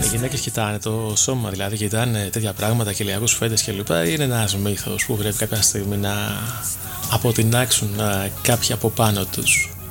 Οι γυναίκες κοιτάνε το σώμα, δηλαδή κοιτάνε τέτοια πράγματα και ηλιακούς φέτες κλπ. Είναι ένας μύθος που πρέπει κάποια στιγμή να αποτινάξουν κάποιοι από πάνω τους.